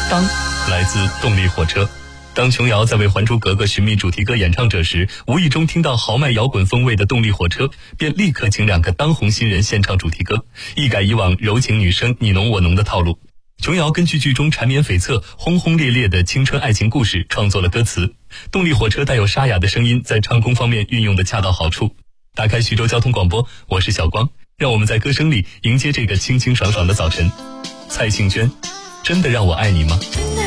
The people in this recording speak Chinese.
当来自动力火车。当琼瑶在为《还珠格格》寻觅主题歌演唱者时，无意中听到豪迈摇滚风味的动力火车，便立刻请2个当红新人献唱主题歌，一改以往柔情女声你侬我侬的套路。琼瑶根据剧中缠绵悱恻、轰轰烈烈的青春爱情故事创作了歌词。动力火车带有沙哑的声音，在唱功方面运用的恰到好处。打开徐州交通广播，我是小光，让我们在歌声里迎接这个清清爽爽的早晨。蔡幸娟，真的让我爱你吗？